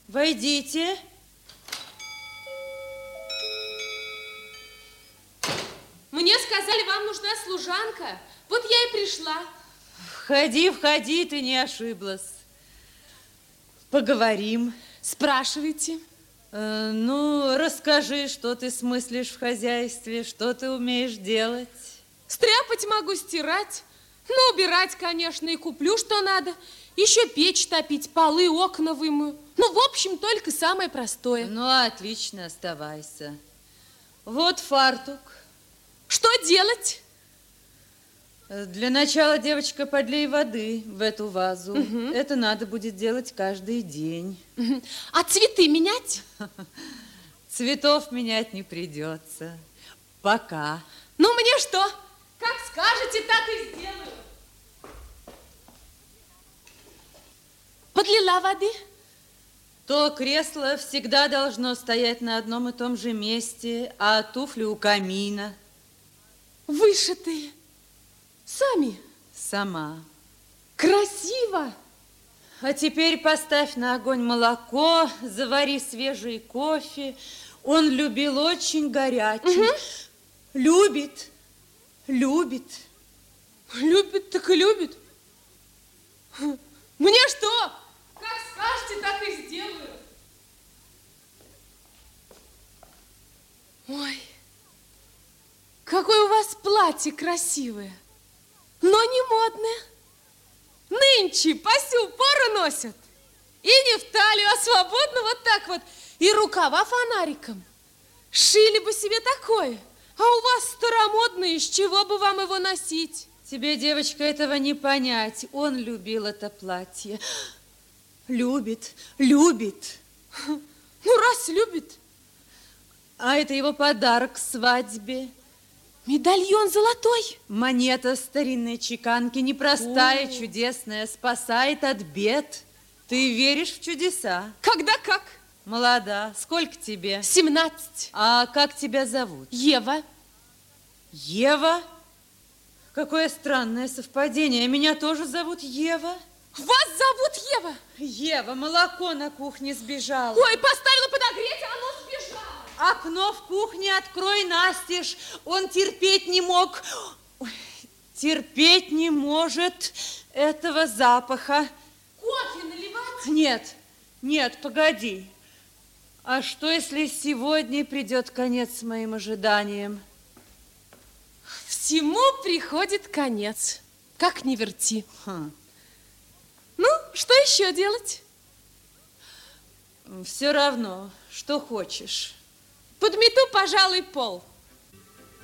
Войдите. Мне сказали, вам нужна служанка. Вот я и пришла. Входи, входи, ты не ошиблась. Поговорим. Спрашивайте. Ну, расскажи, что ты смыслишь в хозяйстве, что ты умеешь делать. Стряпать могу, стирать. Ну, убирать, конечно, и куплю, что надо. Еще печь топить, полы, окна вымою. Ну, в общем, только самое простое. Ну, отлично, оставайся. Вот фартук. Что делать? Для начала, девочка, подлей воды в эту вазу. Это надо будет делать каждый день. А цветы менять? Цветов менять не придется. Пока. Ну, мне что? Как скажете, так и сделаю. Подлила воды? То кресло всегда должно стоять на одном и том же месте, а туфли у камина. Вышитые. Сами? Сама. Красиво. А теперь поставь на огонь молоко, завари свежий кофе. Он любил очень горячий. Любит, любит. Любит, так и любит. Мне что? Как скажете, так и сделаю. Ой, какое у вас платье красивое, но не модное. Нынче по сю пору носят. И не в талию, а свободно вот так вот. И рукава фонариком. Шили бы себе такое. А у вас старомодное, из чего бы вам его носить? Тебе, девочка, этого не понять. Он любил это платье. Любит, любит. Ну, раз любит. А это его подарок к свадьбе. Медальон золотой. Монета старинной чеканки, непростая, чудесная, спасает от бед. Ты веришь в чудеса? Когда как? Молода. Сколько тебе? 17. А как тебя зовут? Ева. Ева? Какое странное совпадение. Меня тоже зовут Ева. Вас зовут Ева? Ева, молоко на кухне сбежало. Ой, поставила подогреть, а оно сбежало. Окно в кухне открой настежь. Он терпеть не мог. Ой, терпеть не может этого запаха. Кофе наливать? Нет, нет, погоди. А что, если сегодня придет конец моим ожиданиям? Всему приходит конец, как ни верти. Ну, что еще делать? Все равно, что хочешь. Подмету, пожалуй, пол.